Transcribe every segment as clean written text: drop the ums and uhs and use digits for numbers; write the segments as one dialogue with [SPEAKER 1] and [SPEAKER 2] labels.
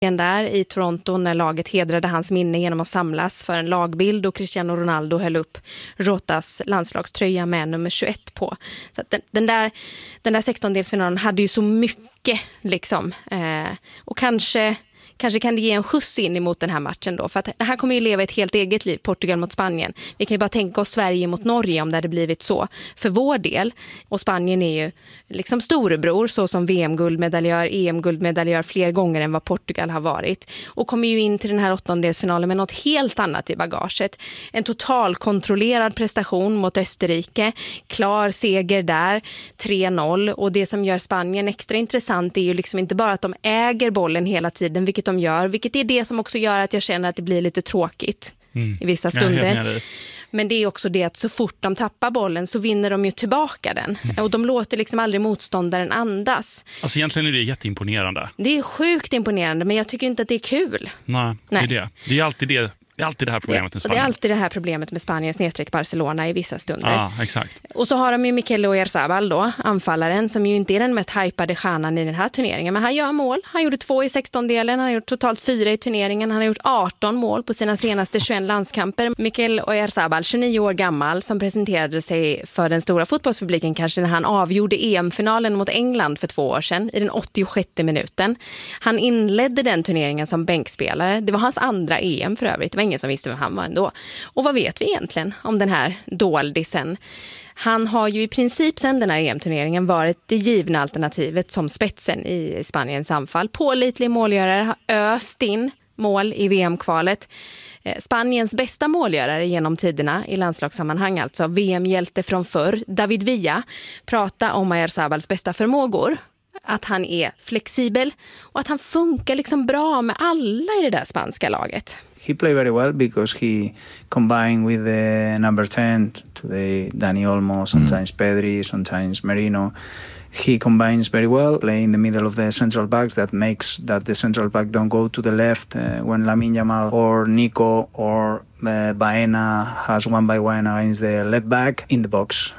[SPEAKER 1] där i Toronto när laget hedrade hans minne genom att samlas för en lagbild och Cristiano Ronaldo höll upp Jotas landslagströja med nummer 21 på. Så att den där 16-delsfinalen hade ju så mycket liksom. Och kanske kan det ge en skjuts in emot den här matchen då. För att det här kommer ju leva ett helt eget liv, Portugal mot Spanien. Vi kan ju bara tänka oss Sverige mot Norge om det hade blivit så för vår del. Och Spanien är ju liksom storebror så som VM-guldmedaljör, EM-guldmedaljör fler gånger än vad Portugal har varit. Och kommer ju in till den här 8-delsfinalen med något helt annat i bagaget. En totalkontrollerad prestation mot Österrike. Klar seger där, 3-0. Och det som gör Spanien extra intressant är ju liksom inte bara att de äger bollen hela tiden, vilket de gör, vilket är det som också gör att jag känner att det blir lite tråkigt i vissa stunder. Men det är också det att så fort de tappar bollen så vinner de ju tillbaka den. Och de låter liksom aldrig motståndaren andas.
[SPEAKER 2] Alltså egentligen är det jätteimponerande.
[SPEAKER 1] Det är sjukt imponerande, men jag tycker inte att det är kul.
[SPEAKER 2] Nej. Det är det. Det är alltid det. Det är alltid det här problemet med Spanien.
[SPEAKER 1] Det är alltid det här problemet med Spanien / Barcelona i vissa stunder.
[SPEAKER 2] Ja, exakt.
[SPEAKER 1] Och så har de ju Mikel Oyarzabal då, anfallaren, som ju inte är den mest hypade stjärnan i den här turneringen. Men han gör mål. Han gjorde 2 i 16-delen. Han har gjort totalt 4 i turneringen. Han har gjort 18 mål på sina senaste 21 landskamper. Mikel Oyarzabal, 29 år gammal, som presenterade sig för den stora fotbollspubliken kanske när han avgjorde EM-finalen mot England för 2 år sedan i den 86:e minuten. Han inledde den turneringen som bänkspelare. Det var hans andra EM för övrigt. Det var ingen som visste vem han var ändå. Och vad vet vi egentligen om den här doldisen? Han har ju i princip sedan den här EM-turneringen varit det givna alternativet som spetsen i Spaniens anfall. Pålitlig målgörare, har öst in mål i VM-kvalet. Spaniens bästa målgörare genom tiderna i landslagssammanhang, alltså VM-hjälte från förr, David Villa, prata om Oyarzabals bästa förmågor. Att han är flexibel och att han funkar liksom bra med alla i det där spanska laget.
[SPEAKER 3] He played very well because he combined with the number 10, today Dani Olmo, sometimes Pedri, sometimes Merino. He combines very well, playing in the middle of the central backs. That makes that the central back don't go to the left when Lamine Yamal or Nico or Baena has 1-by-1 against the left back in the box.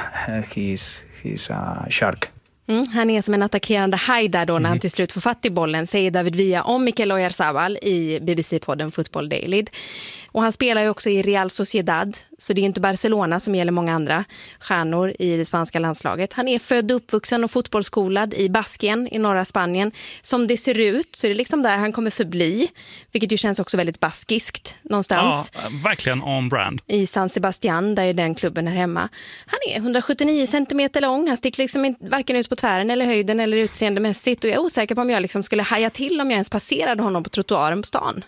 [SPEAKER 3] He's a shark.
[SPEAKER 1] Han är som en attackerande haj där då när han till slut får fatt i bollen, säger David Villa om Mikel Oyarzabal i BBC-podden Football Daily. Och han spelar ju också i Real Sociedad, så det är inte Barcelona som gäller många andra stjärnor i det spanska landslaget. Han är född, uppvuxen och fotbollsskolad i Baskien i norra Spanien. Som det ser ut så är det liksom där han kommer förbli, vilket ju känns också väldigt baskiskt någonstans.
[SPEAKER 2] Ja, verkligen on brand.
[SPEAKER 1] I San Sebastián, där är den klubben här hemma. Han är 179 centimeter lång, han sticker liksom varken ut på tvären eller höjden eller utseendemässigt, och jag är osäker på om jag liksom skulle haja till om jag ens passerade honom på trottoaren på stan.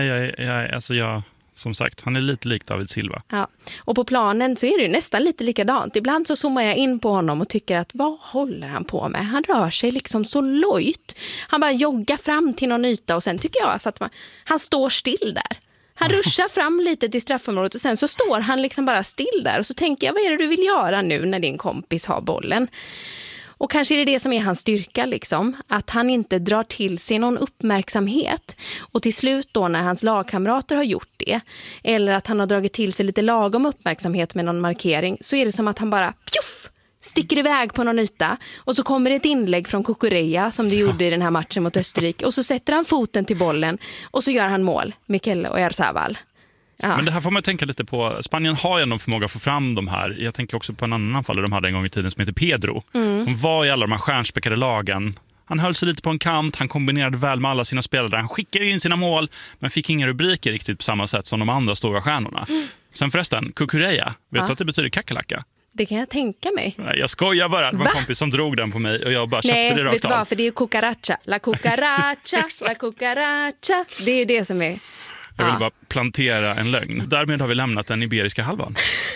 [SPEAKER 2] Nej, som sagt, han är lite lik David Silva.
[SPEAKER 1] Ja, och på planen så är det ju nästan lite likadant. Ibland så zoomar jag in på honom och tycker att vad håller han på med? Han rör sig liksom så lojt. Han bara joggar fram till någon yta och sen tycker jag så att han står still där. Han ruschar fram lite till straffområdet och sen så står han liksom bara still där. Och så tänker jag, vad är det du vill göra nu när din kompis har bollen? Och kanske är det som är hans styrka liksom, att han inte drar till sig någon uppmärksamhet. Och till slut då när hans lagkamrater har gjort det, eller att han har dragit till sig lite lagom uppmärksamhet med någon markering, så är det som att han bara sticker iväg på någon yta. Och så kommer ett inlägg från Cucurella som det gjorde i den här matchen mot Österrike. Och så sätter han foten till bollen och så gör han mål, Mikel Oyarzabal. Ja.
[SPEAKER 2] Men det här får man tänka lite på. Spanien har ju ändå förmåga att få fram de här. Jag tänker också på en annan anfallare de hade en gång i tiden som heter Pedro. De var i alla de här stjärnspäckade lagen. Han höll sig lite på en kant, han kombinerade väl med alla sina spelare. Han skickade in sina mål, men fick inga rubriker riktigt på samma sätt som de andra stora stjärnorna. Sen förresten, Cucurella, vet du att det betyder kakalaka?
[SPEAKER 1] Det kan jag tänka mig.
[SPEAKER 2] Nej, jag skojar bara. Det var en kompis som drog den på mig och jag bara köpte det rakt av.
[SPEAKER 1] Nej, vet du vad? För det är ju cucaracha. La cucaracha, la cucaracha. Det är ju det som är...
[SPEAKER 2] Jag vill bara plantera en lögn. Därmed har vi lämnat den iberiska halvan.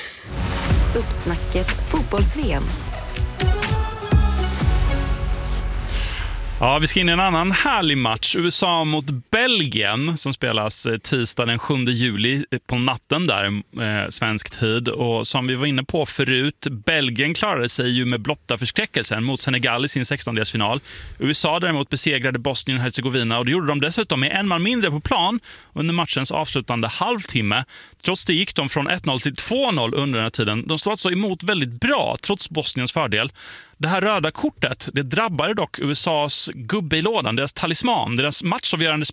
[SPEAKER 4] Uppsnacket fotbolls-VM.
[SPEAKER 2] Ja, vi ska in i en annan härlig match. USA mot Belgien som spelas tisdag den 7 juli på natten där, svensk tid. Och som vi var inne på förut, Belgien klarade sig ju med blotta förskräckelsen mot Senegal i sin 16-delsfinal. USA däremot besegrade Bosnien och Herzegovina och det gjorde de dessutom med en man mindre på plan under matchens avslutande halvtimme. Trots det gick de från 1-0 till 2-0 under den här tiden. De stod alltså emot väldigt bra, trots Bosniens fördel. Det här röda kortet, det drabbade dock USAs gubbe i lådan, deras talisman, deras matchavgörande